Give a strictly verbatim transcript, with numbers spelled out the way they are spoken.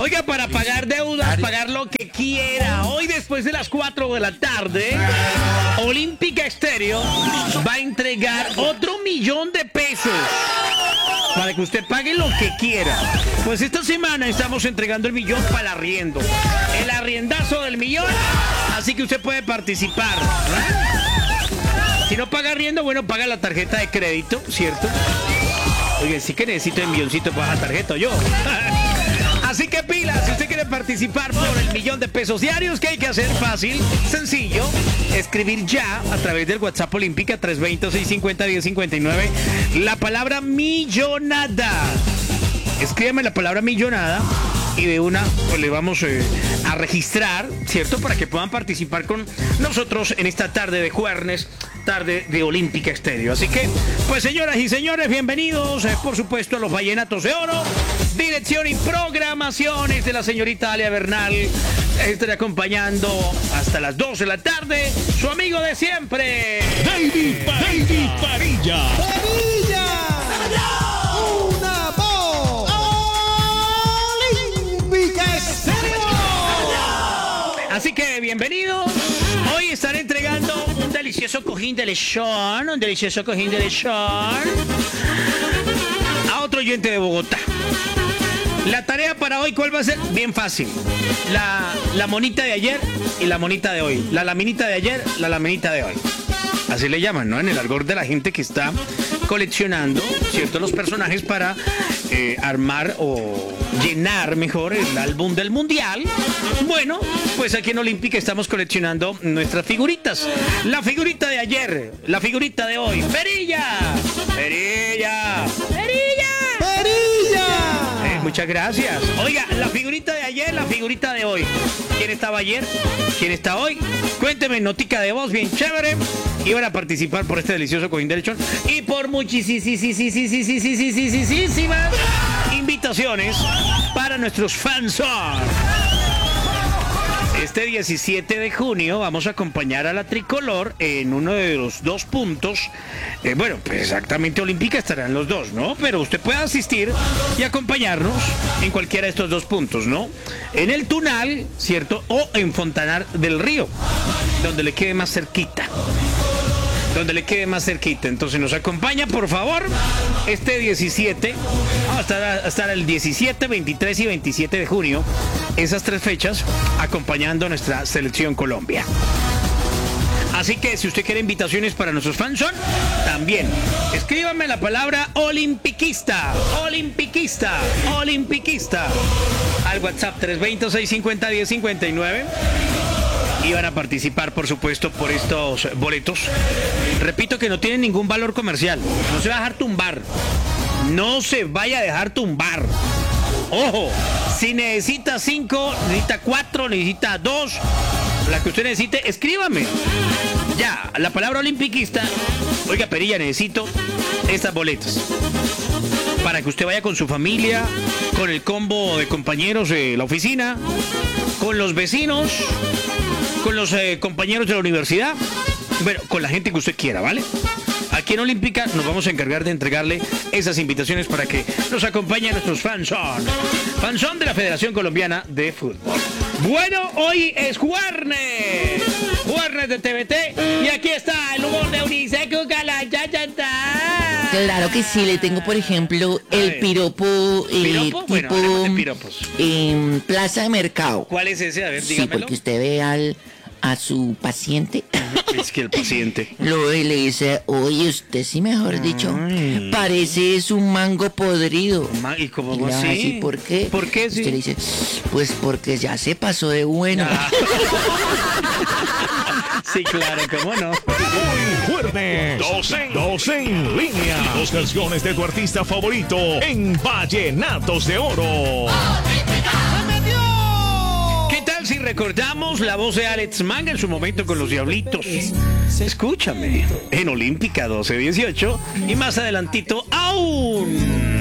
Oiga, para pagar deudas, pagar lo que quiera. Hoy después de las cuatro de la tarde, Olímpica Estéreo va a entregar otro millón de pesos para que usted pague lo que quiera. Pues esta semana estamos entregando el millón para el arriendo. El arriendazo del millón, así que usted puede participar. Si no paga arriendo, bueno, paga la tarjeta de crédito, ¿cierto? Oye, sí que necesito el milloncito para la tarjeta, yo. Así que pilas, si usted quiere participar por el millón de pesos diarios, ¿qué hay que hacer? Fácil, sencillo, escribir ya a través del WhatsApp Olímpica tres dos cero, seis cinco cero, uno cero cinco nueve la palabra millonada. Escríbame la palabra millonada y de una pues le vamos eh, a registrar, ¿cierto? Para que puedan participar con nosotros en esta tarde de jueves, tarde de Olímpica Estéreo. Así que, pues señoras y señores, bienvenidos, eh, por supuesto, a los Vallenatos de Oro. Dirección y programaciones de la señorita Alia Bernal. Estaré acompañando hasta las dos de la tarde su amigo de siempre, David Parilla. David Parilla. ¡Parilla! ¡Una voz! ¡Olímpica Estéreo! Así que bienvenidos. Hoy estaré entregando un delicioso cojín de lechón, un delicioso cojín de lechón a otro oyente de Bogotá. La tarea para hoy, ¿cuál va a ser? Bien fácil. La, la monita de ayer y la monita de hoy. La laminita de ayer, la laminita de hoy. Así le llaman, ¿no? En el argot de la gente que está coleccionando, ¿cierto? Los personajes para eh, armar o llenar mejor el álbum del mundial. Bueno, pues aquí en Olímpica estamos coleccionando nuestras figuritas. La figurita de ayer, la figurita de hoy. ¡Perilla! ¡Perilla! ¡Perilla! ¡Perilla! Eh, muchas gracias. Oiga, la figurita de ayer, la figurita de hoy. ¿Quién estaba ayer? ¿Quién está hoy? Cuénteme, notica de voz bien chévere. Iban a participar por este delicioso cojín de lechón y por muchísimas invitaciones para nuestros fans. Este diecisiete de junio vamos a acompañar a la tricolor en uno de los dos puntos. Eh, bueno, pues exactamente Olímpica estarán los dos, ¿no? Pero usted puede asistir y acompañarnos en cualquiera de estos dos puntos, ¿no? En el Tunal, ¿cierto? O en Fontanar del Río, donde le quede más cerquita. Donde le quede más cerquita. Entonces nos acompaña, por favor, este diecisiete. Vamos a estar, a estar el diecisiete, veintitrés y veintisiete de junio. Esas tres fechas acompañando a nuestra selección Colombia. Así que si usted quiere invitaciones para nuestros fans, también escríbame la palabra olimpiquista, olimpiquista, olimpiquista al WhatsApp tres dos cero, seis cinco cero, uno cero cinco nueve. Y van a participar, por supuesto, por estos boletos. Repito que no tienen ningún valor comercial. No se va a dejar tumbar. No se vaya a dejar tumbar. Ojo, si necesita cinco, necesita cuatro, necesita dos, la que usted necesite, escríbame. Ya, la palabra olimpiquista. Oiga, Perilla, necesito estas boletas para que usted vaya con su familia, con el combo de compañeros de la oficina, con los vecinos, con los eh, compañeros de la universidad, bueno, con la gente que usted quiera, ¿vale? Aquí en Olímpica nos vamos a encargar de entregarle esas invitaciones para que nos acompañen nuestros fansón. Fansón de la Federación Colombiana de Fútbol. Bueno, hoy es jueves. Jueves de T V T. Y aquí está el humor de Unice Cucala. Ya, ya está. Claro que sí, le tengo, por ejemplo, A el ver. piropo, eh, ¿Piropo? Bueno, tipo hablemos de piropos. en Plaza de Mercado. ¿Cuál es ese? A ver, Sí, dígamelo. porque usted ve al, a su paciente, Es que el paciente. lo ve y le dice, oye, usted sí, mejor dicho, parece es un mango podrido. Ma- ¿Y cómo Y le va a así? decir, ¿por qué? ¿Por qué Usted sí? le dice, pues porque ya se pasó de bueno. Ah. Sí, claro, cómo no. Hoy jueves, dos en, dos en línea. Dos canciones de tu artista favorito en Vallenatos de Oro. ¿Qué tal si recordamos la voz de Alex Manga en su momento con los Diablitos? Escúchame en Olímpica doce dieciocho y más adelantito aún.